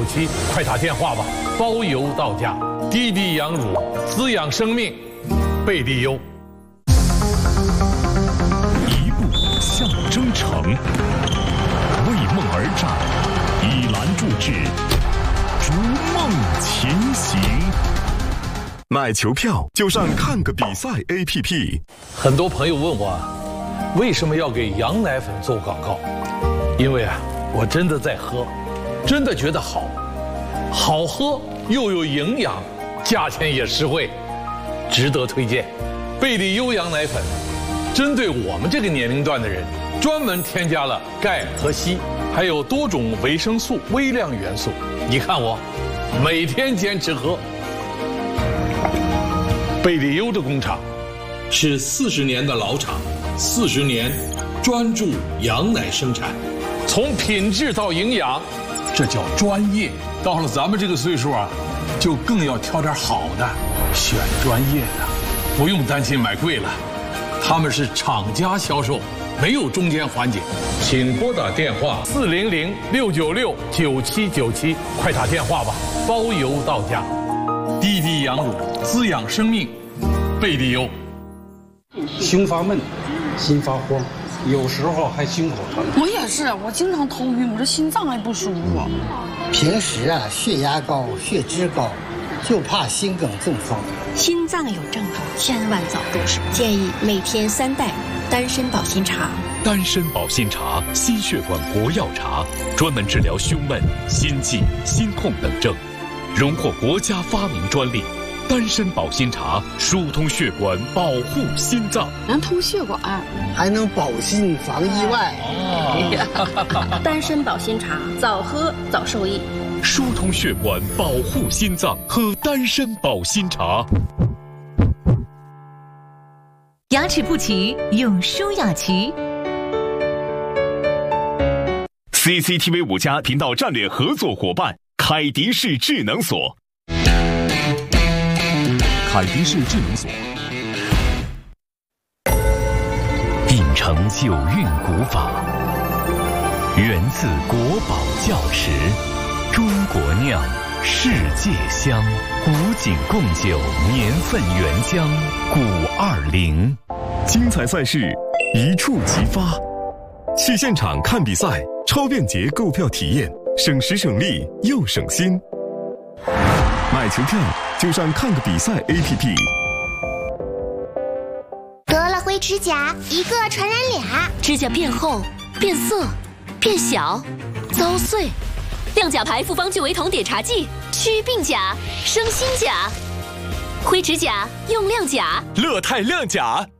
9797，快打电话吧，包邮到家。滴滴羊乳，滋养生命，贝利优。 一步向征程，为梦而战，以蓝铸志，逐梦前行。 买球票就上看个比赛 APP。 很多朋友问我，为什么要给羊奶粉做广告？因为我真的在喝，真的觉得好喝又有营养，价钱也实惠，值得推荐。贝利优羊奶粉针对我们这个年龄段的人，专门添加了钙和硒，还有多种维生素、微量元素。你看我每天坚持喝。贝利优的工厂是40年的老厂，40年专注羊奶生产，从品质到营养，这叫专业。到了咱们这个岁数就更要挑点好的，选专业的，不用担心买贵了。他们是厂家销售，没有中间环节。请拨打电话400-696-9797，快打电话吧，包邮到家。滴滴羊乳，滋养生命，贝利优。 胸发闷，心发慌，有时候还心口疼。 我也是，我经常头晕，我这心脏还不舒服。 平时血压高、血脂高，就怕心梗中风。 心脏有症状，千万早入手。建议每天3袋丹参保心茶。 丹参保心茶，心血管活药茶，专门治疗胸闷、心悸、心痛等症，荣获国家发明专利。丹参保心茶疏通血管，保护心脏， 能通血管， 还能保心防意外。 丹参保心茶，早喝早受益。 疏通血管，保护心脏，喝丹参保心茶。 牙齿不齐，用舒雅琪。 CCTV 5家频道战略合作伙伴凯迪仕智能锁。 凯迪仕智能锁， 秉承九韵古法，源自国宝窖池，中国酿，世界香，古井贡酒，年份原浆520。 精彩赛事一触即发，去现场看比赛，超便捷购票体验，省时省力又省心。买球票就上看个比赛 APP。 得了灰指甲，一个传染俩， 指甲变厚、变色、变小、遭碎。亮甲牌复方聚维酮碘茶剂，祛病甲，生新甲。灰指甲用亮甲， 乐泰亮甲。